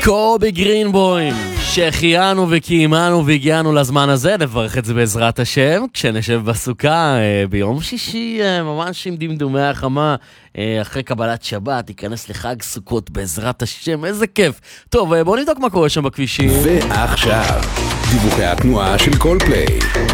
קובי גרינבוים, שהחיינו וקיימנו והגיענו לזמן הזה, נברך את זה בעזרת השם, כשנשב בסוכה ביום שישי, ממש עם דמדומי החמה, אחרי קבלת שבת, ייכנס לחג סוכות בעזרת השם, איזה כיף. טוב, בואו נבדוק מה קורה שם בכבישים. ועכשיו, דיווחי התנועה של קולפליי.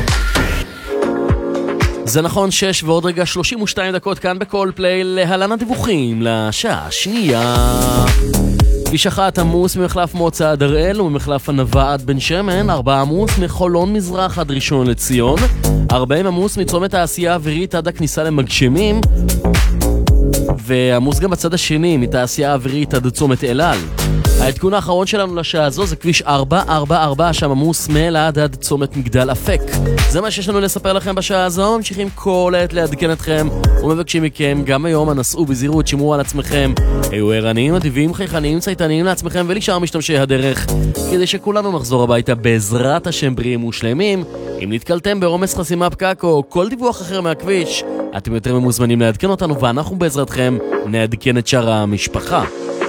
זה נכון, 6 ועוד רגע 32 דקות כאן בקולפליי, להלן הדיווחים לשעה השנייה. כביש 1 עמוס ממחלף מוצא עד הראל וממחלף ענבה עד בן שמן, 4 עמוס מחולון מזרח עד ראשון לציון, 40 עמוס מצומת העשייה האווירית עד הכניסה למגשמים, ועמוס גם בצד השני מתעשייה האווירית עד צומת אלעל. העדכון האחרון שלנו לשעה הזו זה כביש 444, שם עמוס מאלעד עד צומת מגדל אפק. זה מה שיש לנו לספר לכם בשעה הזו. ממשיכים כל עת לעדכן אתכם ומבקשים מכם גם היום הנסעו בזהירות, שמרו על עצמכם, היו ערניים, אדיבים, חייכניים, צייתניים לעצמכם ולשאר משתמשי הדרך, כדי שכולנו נחזור הביתה בעזרת השם בריאים ושלמים. אם נתקלתם ברומס, חסימה, פקק או כל דיווח אחר מהכביש, אתם יותר ממוזמנים לעדכן אותנו ואנחנו בעזרתכם נעדכן את שאר המשפחה.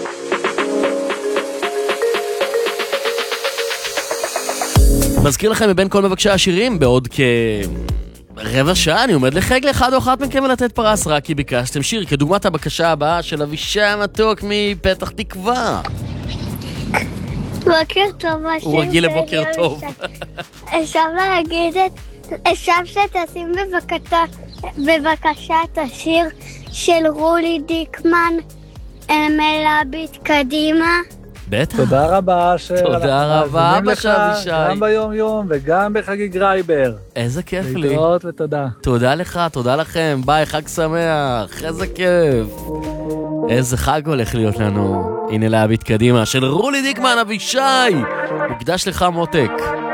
מזכיר לכם מבין כל מבקשי השירים, בעוד כרבע שעה אני עומד לחג לאחד או אחת מכם ולתת פרס רק כי ביקשתם שיר, כדוגמת הבקשה הבאה של אבישי המתוק מפתח תקווה. בוקר טוב, הוא רגיל לבוקר טוב. אפשר להגיד אפשר שתשים בבקשה את השיר של רולי דיקמן, מלביט קדימה. בטח. תודה רבה. תודה רבה אבא של אבישי. גם ביום יום וגם בחגי גרייבר. איזה כיף לי. להתראות ותודה. תודה לך, תודה לכם. ביי, חג שמח. איזה כיף. איזה חג הולך להיות לנו. הנה להביט קדימה של רולי דיקמן, אבישי. מוקדש לך מותק.